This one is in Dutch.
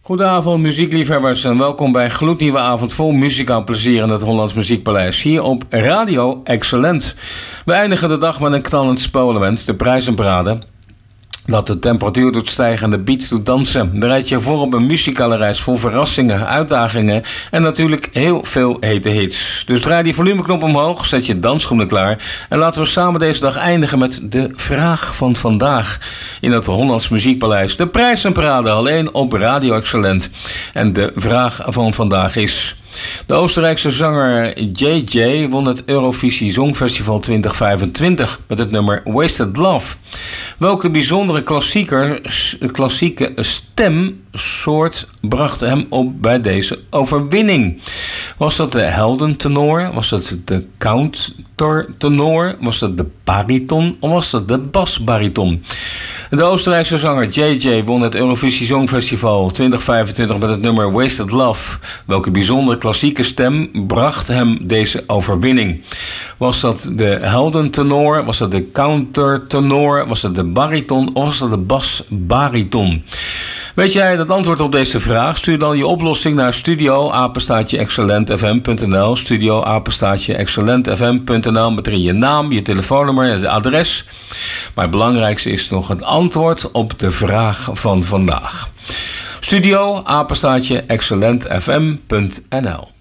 Goedenavond muziekliefhebbers en welkom bij een gloednieuwe avond vol muzikaal plezier in het Hollands Muziekpaleis hier op Radio Excellent. We eindigen de dag met een knallend spolenwens, de prijzenparade. Dat de temperatuur doet stijgen en de beats doet dansen. Dan rijd je voor op een muzikale reis vol verrassingen, uitdagingen en natuurlijk heel veel hete hits. Dus draai die volumeknop omhoog, zet je dansschoenen klaar en laten we samen deze dag eindigen met de vraag van vandaag in het Hollands Muziekpaleis. De prijzenparade alleen op Radio Excellent. En de vraag van vandaag is: de Oostenrijkse zanger JJ won het Eurovisie Songfestival 2025 met het nummer Wasted Love. Welke bijzondere klassieke stemsoort bracht hem op bij deze overwinning? Was dat de heldentenor? Was dat de countertenor? Was dat de bariton? Of was dat de basbariton? De Oostenrijkse zanger JJ won het Eurovisie Songfestival 2025 met het nummer Wasted Love. Welke bijzondere klassieke stem bracht hem deze overwinning? Was dat de heldentenor? Was dat de countertenor? Was dat de bariton? Of was dat de basbariton? Weet jij het antwoord op deze vraag? Stuur dan je oplossing naar studio@excellentfm.nl studio@excellentfm.nl met erin je naam, je telefoonnummer en het adres. Maar het belangrijkste is nog het antwoord op de vraag van vandaag. studio@excellentfm.nl